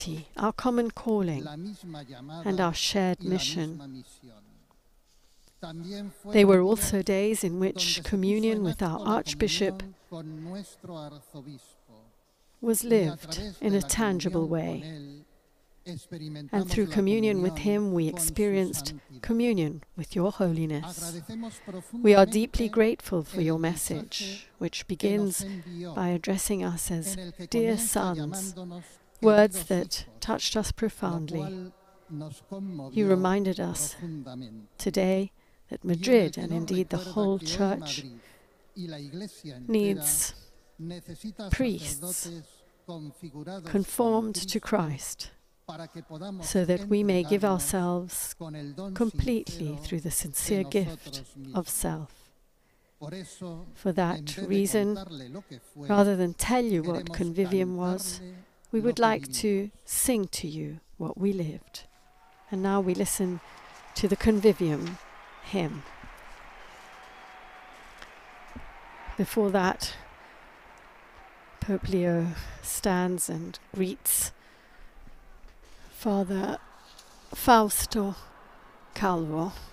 our common calling, and our shared mission. They were also days in which communion with our Archbishop was lived in a tangible way. And through communion with him, we experienced communion with your Holiness. We are deeply grateful for your message, which begins by addressing us as dear sons, words that touched us profoundly. You reminded us today that Madrid, and indeed the whole Church, needs priests conformed to Christ, so that we may give ourselves completely through the sincere gift of self. For that reason, rather than tell you what Convivium was, we would like to sing to you what we lived. And now we listen to the Convivium hymn. Before that, Pope Leo stands and greets Father Fausto Calvo.